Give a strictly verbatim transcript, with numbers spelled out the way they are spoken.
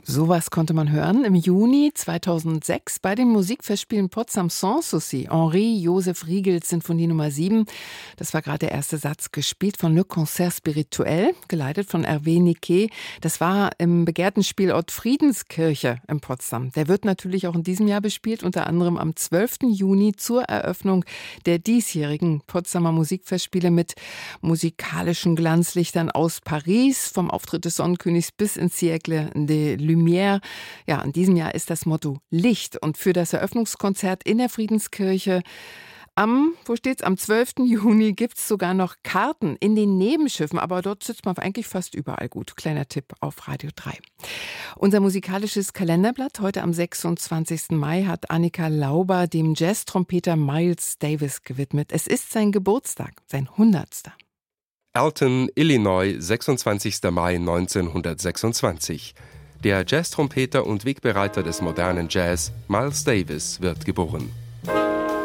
Sowas konnte man hören im Juni zweitausendsechs bei den Musikfestspielen Potsdam Sanssouci. Henri Joseph Riegels Sinfonie Nummer sieben. Das war gerade der erste Satz, gespielt von Le Concert Spirituel, geleitet von Hervé Niquet. Das war im begehrten Spielort Friedenskirche in Potsdam. Der wird natürlich auch in diesem Jahr bespielt, unter anderem am zwölften Juni zur Eröffnung der diesjährigen Potsdamer Musikfestspiele mit musikalischen Glanzlichtern aus Paris, vom Auftritt des Sonnenkönigs bis ins Siècle de Lumière. Ja, in diesem Jahr ist das Motto Licht. Und für das Eröffnungskonzert in der Friedenskirche am, wo steht's, am zwölften Juni gibt es sogar noch Karten in den Nebenschiffen, aber dort sitzt man eigentlich fast überall gut. Kleiner Tipp auf Radio drei. Unser musikalisches Kalenderblatt heute am sechsundzwanzigsten Mai hat Annika Lauber dem Jazz-Trompeter Miles Davis gewidmet. Es ist sein Geburtstag, sein hundertster. Alton, Illinois, sechsundzwanzigster Mai neunzehnhundertsechsundzwanzig. Der Jazz-Trompeter und Wegbereiter des modernen Jazz, Miles Davis, wird geboren.